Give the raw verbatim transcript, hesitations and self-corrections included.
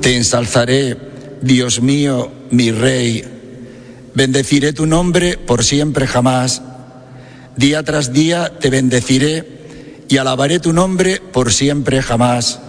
Te ensalzaré, Dios mío, mi Rey. Bendeciré tu nombre por siempre jamás. Día tras día te bendeciré y alabaré tu nombre por siempre jamás.